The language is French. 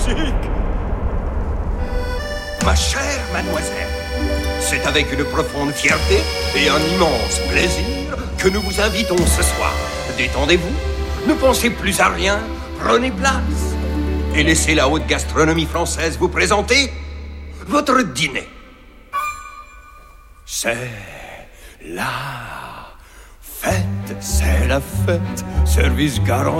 magnifique. Ma chère mademoiselle, c'est avec une profonde fierté et un immense plaisir que nous vous invitons ce soir. Détendez-vous, ne pensez plus à rien, prenez place et laissez la haute gastronomie française vous présenter votre dîner. C'est la fête, service garanti.